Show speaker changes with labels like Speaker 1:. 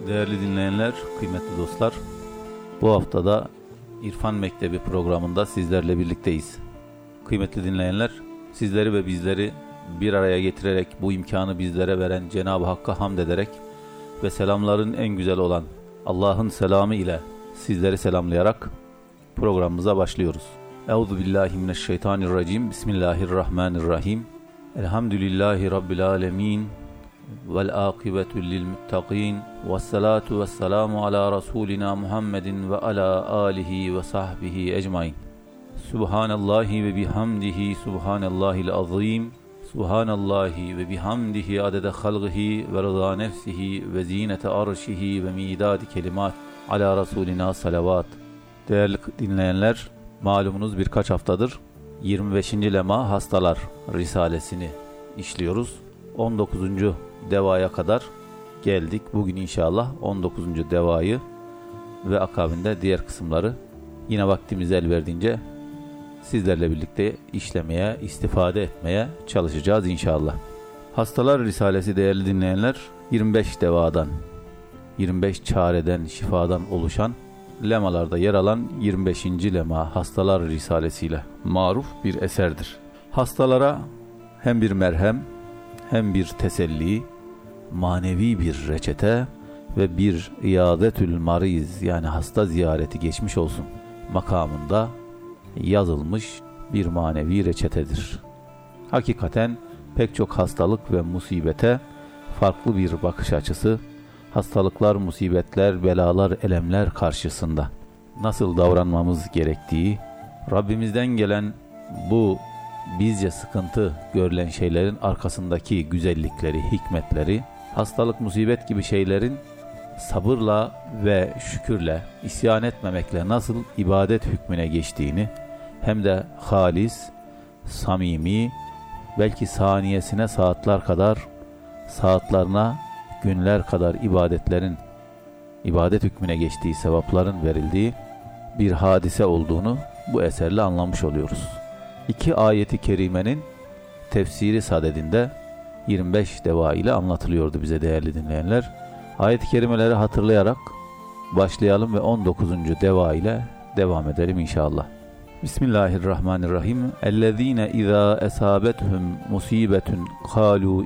Speaker 1: Değerli dinleyenler, kıymetli dostlar, bu haftada İrfan Mektebi programında sizlerle birlikteyiz. Kıymetli dinleyenler, sizleri ve bizleri bir araya getirerek bu imkanı bizlere veren Cenab-ı Hakk'a hamd ederek ve selamların en güzel olan Allah'ın selamı ile sizleri selamlayarak programımıza başlıyoruz. Euzubillahimineşşeytanirracim. Bismillahirrahmanirrahim. Elhamdülillahi Rabbil alemin. Vel akibetu lil muttaqin. Vessalatu vesselamu ala Resulina Muhammedin ve ala alihi ve sahbihi ecmain. Subhanallahi ve bihamdihi, subhanallahil azim. Subhanallahi ve bihamdihi adede halgihi ve rıza nefsihi ve zinete arşihi ve midadi kelimat. Ala Resulina salavat. Değerli dinleyenler, malumunuz birkaç haftadır 25. Lema Hastalar Risalesini işliyoruz. 19. devaya kadar geldik. Bugün inşallah 19. devayı ve akabinde diğer kısımları yine vaktimiz el verdiğince sizlerle birlikte işlemeye, istifade etmeye çalışacağız inşallah. Hastalar Risalesi değerli dinleyenler 25 devadan, 25 çareden, şifadan oluşan lemalarda yer alan 25. lema Hastalar Risalesi ile maruf bir eserdir. Hastalara hem bir merhem, hem bir teselli, manevi bir reçete ve bir iadetül mariz, yani hasta ziyareti geçmiş olsun makamında yazılmış bir manevi reçetedir. Hakikaten pek çok hastalık ve musibete farklı bir bakış açısı, hastalıklar, musibetler, belalar, elemler karşısında nasıl davranmamız gerektiği, Rabbimizden gelen bu bizce sıkıntı görülen şeylerin arkasındaki güzellikleri, hikmetleri, hastalık, musibet gibi şeylerin sabırla ve şükürle, isyan etmemekle nasıl ibadet hükmüne geçtiğini, hem de halis, samimi, belki saniyesine saatler kadar, saatlerine günler kadar ibadetlerin, ibadet hükmüne geçtiği, sevapların verildiği bir hadise olduğunu bu eserle anlamış oluyoruz. İki ayeti kerimenin tefsiri sadedinde 25 deva ile anlatılıyordu bize değerli dinleyenler. Ayet-i kerimeleri hatırlayarak başlayalım ve 19. deva ile devam edelim inşallah. Bismillahirrahmanirrahim. Ellezine izâ esâbethum musibetun kâlû